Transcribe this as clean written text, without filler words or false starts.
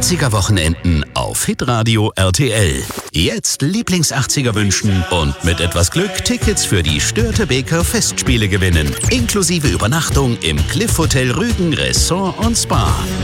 80er-Wochenenden auf Hitradio RTL. Jetzt Lieblings-80er wünschen und mit etwas Glück Tickets für die Störtebeker Festspiele gewinnen. Inklusive Übernachtung im Cliff Hotel Rügen Ressort und Spa.